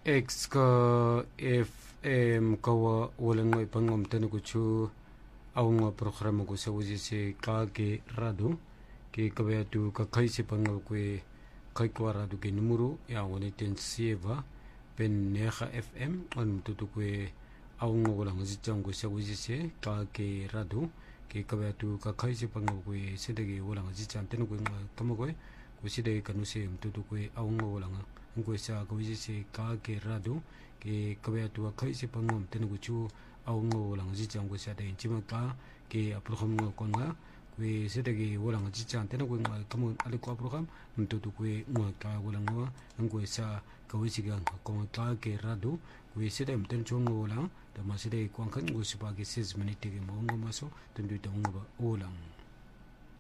X ka FM kawa walang may pangom tanong ko ang programa ko sa wajah se kage rado ke kabaya tu kakai se pangol ko kai ko rado ke numero ya wani ten sieva pen neha FM on tutu ko ang walang zitang ko sa wajah se kage rado ke kabaya tu kakai se pangol ko sedagi walang zitang tanong ko kamagoy ko sedagi kanuse tutu ko ang walang ko sa kawisi se kage rado ke kabaya tu kai se pangom tanong ko ang walang zitang ko sa dai chimaka ke program ko nga we sedagi walang zitang tanong ko kamo aliko program tutu ko ka walang ang ko sa kawisi ga ko kage rado we sedam tan chong walang da masidai ko kan ko sipagi 6 minute ke mo maso tundu ta ba ulang